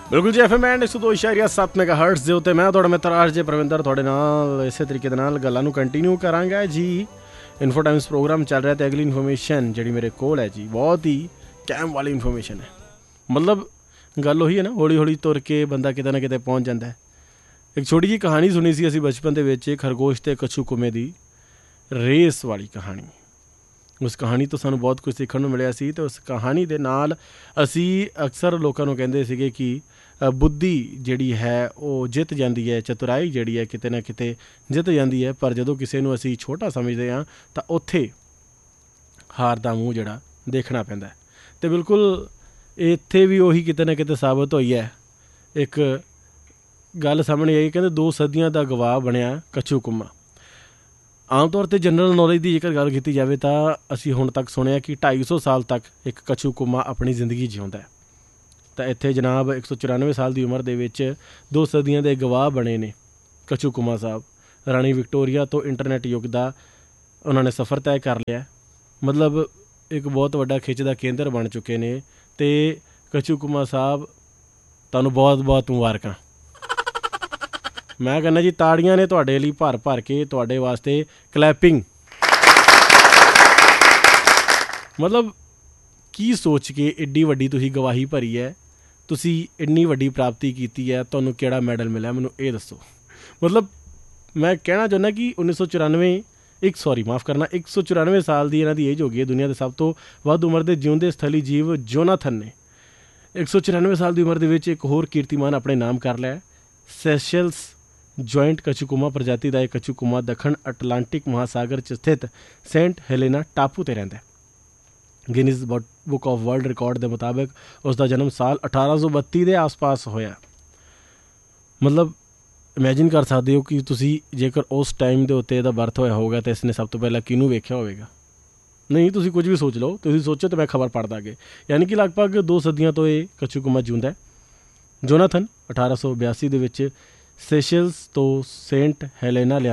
ਬਿਲਕੁਲ ਜੀ FM and 102.7 ਮੈਗਾਹਰਟਜ਼ ਦੇ ਉੱਤੇ ਮੈਂ ਤੁਹਾਡਾ ਮਿੱਤਰ ਆਰਜੇ ਪ੍ਰਵਿੰਦਰ ਤੁਹਾਡੇ ਨਾਲ ਇਸੇ ਤਰੀਕੇ ਦੇ ਨਾਲ ਗੱਲਾਂ ਨੂੰ ਕੰਟੀਨਿਊ ਕਰਾਂਗਾ ਜੀ। ਇਨਫੋ ਟਾਈਮਸ ਪ੍ਰੋਗਰਾਮ ਚੱਲ ਰਿਹਾ ਅਤੇ ਅਗਲੀ ਇਨਫੋਰਮੇਸ਼ਨ ਜਿਹੜੀ ਮੇਰੇ ਕੋਲ ਹੈ ਜੀ ਬਹੁਤ ਹੀ ਕੈਮ ਵਾਲੀ ਇਨਫੋਰਮੇਸ਼ਨ ਹੈ। ਮਤਲਬ ਗੱਲ ਉਹੀ ਹੈ ਨਾ, ਹੌਲੀ ਹੌਲੀ ਤੁਰ ਕੇ ਬੰਦਾ ਕਿਤੇ ਨਾ ਕਿਤੇ ਪਹੁੰਚ ਜਾਂਦਾ ਹੈ। ਇੱਕ ਛੋਟੀ ਜਿਹੀ ਕਹਾਣੀ ਸੁਣੀ ਸੀ ਅਸੀਂ ਬਚਪਨ ਦੇ ਵਿੱਚ, ਖਰਗੋਸ਼ ਅਤੇ ਕੱਛੂ ਕੁੰਮੇ ਦੀ ਰੇਸ ਵਾਲੀ ਕਹਾਣੀ। ਉਸ ਕਹਾਣੀ ਤੋਂ ਸਾਨੂੰ ਬਹੁਤ ਕੁਝ ਸਿੱਖਣ ਨੂੰ ਮਿਲਿਆ ਸੀ ਅਤੇ ਉਸ ਕਹਾਣੀ ਦੇ ਨਾਲ ਅਸੀਂ ਅਕਸਰ ਲੋਕਾਂ ਨੂੰ ਕਹਿੰਦੇ ਸੀਗੇ ਕਿ ਬੁੱਧੀ ਜਿਹੜੀ ਹੈ ਉਹ ਜਿੱਤ ਜਾਂਦੀ ਹੈ, ਚਤੁਰਾਈ ਜਿਹੜੀ ਹੈ ਕਿਤੇ ਨਾ ਕਿਤੇ ਜਿੱਤ ਜਾਂਦੀ ਹੈ। ਪਰ ਜਦੋਂ ਕਿਸੇ ਨੂੰ ਅਸੀਂ ਛੋਟਾ ਸਮਝਦੇ ਹਾਂ ਤਾਂ ਉੱਥੇ ਹਾਰ ਦਾ ਮੂੰਹ ਜਿਹੜਾ ਦੇਖਣਾ ਪੈਂਦਾ। ਅਤੇ ਬਿਲਕੁਲ ਇੱਥੇ ਵੀ ਉਹੀ ਕਿਤੇ ਨਾ ਕਿਤੇ ਸਾਬਤ ਹੋਈ ਹੈ। ਇੱਕ ਗੱਲ ਸਾਹਮਣੇ ਆਈ, ਕਹਿੰਦੇ 2 ਸਦੀਆਂ ਦਾ ਗਵਾਹ ਬਣਿਆ ਕੱਛੂ ਕੁੰਮਾ। ਆਮ ਤੌਰ 'ਤੇ ਜਨਰਲ ਨੌਲੇਜ ਦੀ ਜੇਕਰ ਗੱਲ ਕੀਤੀ ਜਾਵੇ ਤਾਂ ਅਸੀਂ ਹੁਣ ਤੱਕ ਸੁਣਿਆ ਕਿ 250 ਸਾਲ ਤੱਕ ਇੱਕ ਕੱਛੂ ਕੁੰਮਾ ਆਪਣੀ ਜ਼ਿੰਦਗੀ ਜਿਉਂਦਾ ਹੈ। ਤਾਂ ਇੱਥੇ ਜਨਾਬ 194 ਸਾਲ ਦੀ ਉਮਰ ਦੇ ਵਿੱਚ 2 ਸਦੀਆਂ ਦੇ ਗਵਾਹ ਬਣੇ ਨੇ ਕੱਛੂ ਕੁੰਮਾ ਸਾਹਿਬ। ਰਾਣੀ ਵਿਕਟੋਰੀਆ ਤੋਂ ਇੰਟਰਨੈਟ ਯੁੱਗ ਦਾ ਉਹਨਾਂ ਨੇ ਸਫ਼ਰ ਤੈਅ ਕਰ ਲਿਆ। ਮਤਲਬ ਇੱਕ ਬਹੁਤ ਵੱਡਾ ਖਿੱਚ ਦਾ ਕੇਂਦਰ ਬਣ ਚੁੱਕੇ ਨੇ। ਅਤੇ ਕੱਛੂ ਕੁੰਮਾ ਸਾਹਿਬ ਤੁਹਾਨੂੰ ਬਹੁਤ ਬਹੁਤ ਮੁਬਾਰਕਾਂ। ਮੈਂ ਕਹਿੰਦਾ ਜੀ ਤਾੜੀਆਂ ਨੇ ਤੁਹਾਡੇ ਲਈ ਭਰ ਭਰ ਕੇ, ਤੁਹਾਡੇ ਵਾਸਤੇ ਕਲੈਪਿੰਗ। ਮਤਲਬ ਕੀ ਸੋਚ ਕੇ ਐਡੀ ਵੱਡੀ ਤੁਸੀਂ ਗਵਾਹੀ ਭਰੀ ਹੈ, ਤੁਸੀਂ ਇੰਨੀ ਵੱਡੀ ਪ੍ਰਾਪਤੀ ਕੀਤੀ ਹੈ, ਤੁਹਾਨੂੰ ਕਿਹੜਾ ਮੈਡਲ ਮਿਲਿਆ ਮੈਨੂੰ ਇਹ ਦੱਸੋ। ਮਤਲਬ ਮੈਂ ਕਹਿਣਾ ਚਾਹੁੰਦਾ ਕਿ 194 ਸਾਲ ਦੀ ਇਹਨਾਂ ਦੀ ਏਜ ਹੋ ਗਈ ਹੈ। ਦੁਨੀਆ ਦੇ ਸਭ ਤੋਂ ਵੱਧ ਉਮਰ ਦੇ ਜਿਉਂਦੇ ਸਥਲੀ ਜੀਵ ਜੋਨਾਥਨ ਨੇ 194 ਸਾਲ ਦੀ ਉਮਰ ਦੇ ਵਿੱਚ ਇੱਕ ਹੋਰ ਕੀਰਤੀਮਾਨ ਆਪਣੇ ਨਾਮ ਕਰ ਲਿਆ। ਸੈਸ਼ਲਸ ਜੁਆਇੰਟ ਕੱਛੂ ਕੁੰਮਾ ਪ੍ਰਜਾਤੀ ਦਾ ਇਹ ਕੱਛੂ ਕੁੰਮਾ ਦੱਖਣ ਅਟਲਾਂਟਿਕ ਮਹਾਸਾਗਰ 'ਚ ਸਥਿਤ ਸੇਂਟ ਹੈਲੇਨਾ ਟਾਪੂ 'ਤੇ ਰਹਿੰਦਾ। Guinness book of world record ਦੇ ਮੁਤਾਬਿਕ ਉਸ ਦਾ ਜਨਮ ਸਾਲ 1832 ਦੇ ਆਸ-ਪਾਸ ਹੋਇਆ। ਮਤਲਬ ਇਮੈਜਿਨ ਕਰ ਸਕਦੇ ਹੋ ਕਿ ਤੁਸੀਂ ਜੇਕਰ ਉਸ ਟਾਈਮ ਦੇ ਉੱਤੇ ਇਹਦਾ ਬਰਥ ਹੋਇਆ ਹੋਵੇਗਾ ਤਾਂ ਇਸਨੇ ਸਭ ਤੋਂ ਪਹਿਲਾਂ ਕਿਹਨੂੰ ਵੇਖਿਆ ਹੋਵੇਗਾ। ਨਹੀਂ, ਤੁਸੀਂ ਕੁਝ ਵੀ ਸੋਚ ਲਓ, ਤੁਸੀਂ ਸੋਚੋ ਤਾਂ ਮੈਂ ਖਬਰ ਪੜ੍ਹਦਾ ਅੱਗੇ। ਯਾਨੀ ਕਿ ਲਗਭਗ 2 ਸਦੀਆਂ ਤੋਂ ਇਹ ਕੱਛੂ ਕੁੰਮਾ ਜਿਉਂਦਾ। ਜੋਨਾਥਨ 1882 ਦੇ ਵਿੱਚ ਸੇਸ਼ਲਸ ਤੋਂ ਸੇਂਟ ਹੈਲੇਨਾ ਲਿਆ